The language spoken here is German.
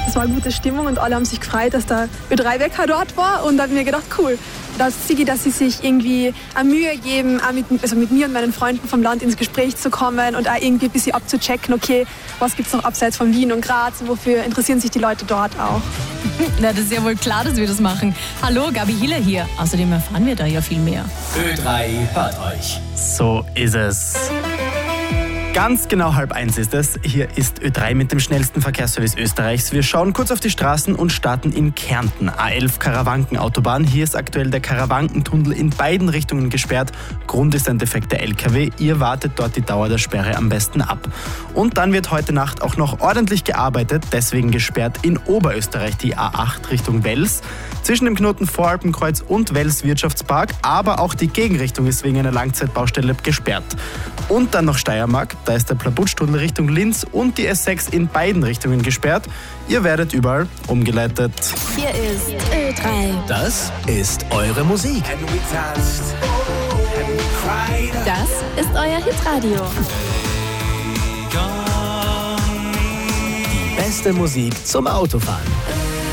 Es war eine gute Stimmung und alle haben sich gefreut, dass der Ö3-Wecker dort war. Und da habe ich mir gedacht, cool, dass sie sich irgendwie eine Mühe geben, auch mit mir und meinen Freunden vom Land ins Gespräch zu kommen und auch irgendwie ein bisschen abzuchecken, okay, was gibt es noch abseits von Wien und Graz und wofür interessieren sich die Leute dort auch. Na, das ist ja wohl klar, dass wir das machen. Hallo, Gabi Hiller hier. Außerdem erfahren wir da ja viel mehr. Ö3 hört euch. So ist es. Ganz genau 12:30 ist es. Hier ist Ö3 mit dem schnellsten Verkehrsservice Österreichs. Wir schauen kurz auf die Straßen und starten in Kärnten. A11 Karawanken-Autobahn. Hier ist aktuell der Karawankentunnel in beiden Richtungen gesperrt. Grund ist ein defekter LKW. Ihr wartet dort die Dauer der Sperre am besten ab. Und dann wird heute Nacht auch noch ordentlich gearbeitet. Deswegen gesperrt in Oberösterreich die A8 Richtung Wels. Zwischen dem Knoten Voralpenkreuz und Wels Wirtschaftspark. Aber auch die Gegenrichtung ist wegen einer Langzeitbaustelle gesperrt. Und dann noch Steiermark. Da ist der Plabutstunnel Richtung Linz und die S6 in beiden Richtungen gesperrt. Ihr werdet überall umgeleitet. Hier ist Ö3. Das ist eure Musik. Das ist euer Hitradio. Die beste Musik zum Autofahren.